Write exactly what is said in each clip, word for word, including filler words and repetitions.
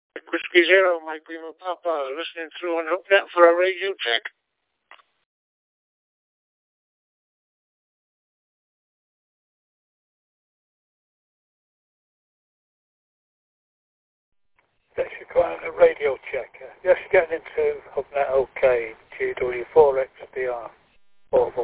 Whiskey Zero, Mike Lima Papa, listening through on HookNet for a radio check. That's requiring a radio check. Just getting into HookNet OK, G W four X D R, portable.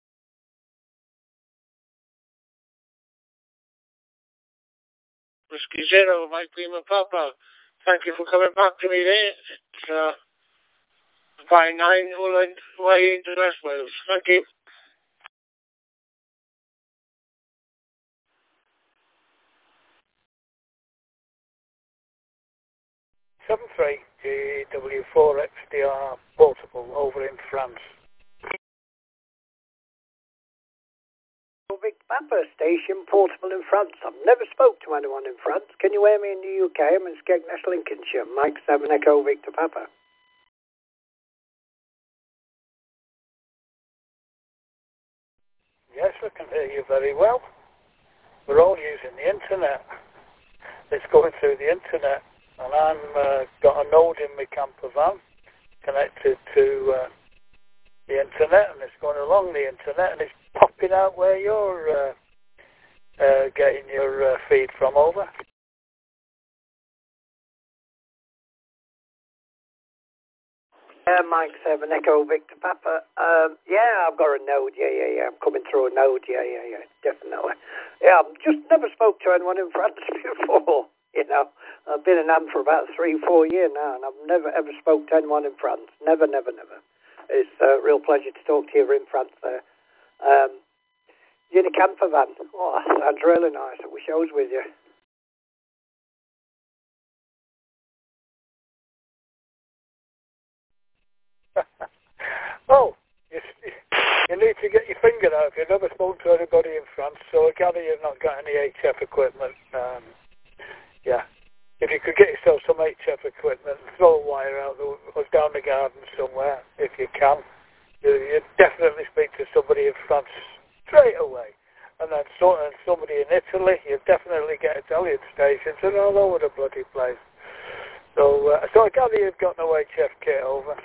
Whiskey Zero, Mike Lima Papa, thank you for coming back to me there. It's uh, by nine way into West Wales. Thank you. seven three G W four X D R, portable, over in France. Victor Papa station, portable in France. I've never spoke to anyone in France. Can you hear me in the U K? I'm in Skegness, Lincolnshire. Mike seven Echo Victor Papa. Yes, I can hear you very well. We're all using the internet. It's going through the internet, and I've uh, got a node in my camper van connected to uh, the internet, and it's going along the internet, and it's popping out where you're uh, uh, getting your uh, feed from over. Yeah, Mike seven Echo Victor Papa. Um, yeah, I've got a node. Yeah, yeah, yeah. I'm coming through a node. Yeah, yeah, yeah. Definitely. Yeah, I've just never spoke to anyone in France before. You know, I've been in Am for about three, four years now, and I've never ever spoke to anyone in France. Never, never, never. It's a real pleasure to talk to you in France there. Um, you're in a camper van. Oh, that sounds really nice. I wish I was with you. Oh, you, you need to get your finger out. You've never spoken to anybody in France, so I gather you've not got any H F equipment. Um, yeah. If you could get yourself some H F equipment, throw a wire out or down the garden somewhere, if you can, you, you definitely speak to somebody in France straight away. And then so, and somebody in Italy, you definitely get Italian stations and all over the bloody place. So, uh, so I gather you've got no H F kit over.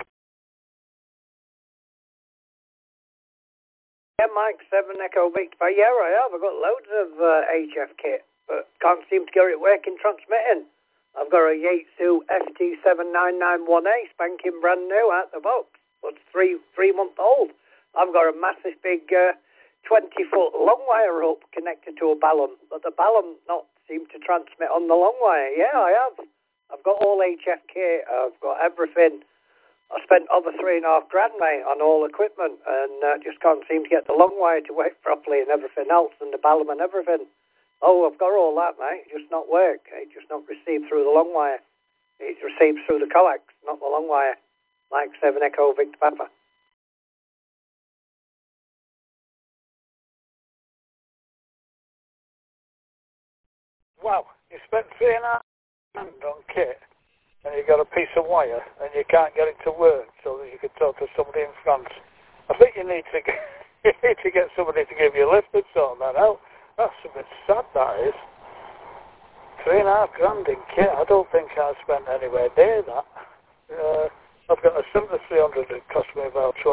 Yeah, Mike seven Echo Victor. Yeah, I have. I've got loads of uh, H F kit, but can't seem to get it working transmitting. I've got a Yaesu F T seven nine nine one A, spanking brand new out the box. It's three three month old. I've got a massive big uh, twenty foot long wire rope connected to a ballon, but the ballon not seem to transmit on the long wire. Yeah, I have. I've got all H F kit. I've got everything. I spent over three and a half grand, mate, on all equipment, and uh, just can't seem to get the long wire to work properly and everything else, and the ballon and everything. Oh, I've got all that, mate. It just not work. It just not received through the long wire. It receives through the coax, not the long wire. Mike seven Echo Victor Papa. Wow, you spent three and a half grand on kit, and you got a piece of wire, and you can't get it to work so that you can talk to somebody in France. I think you need to get, you need to get somebody to give you a lift and sort that out. That's a bit sad, that is. Three and a half grand in kit. I don't think I spent anywhere near that. Uh, I've got a Simba three hundred that cost me about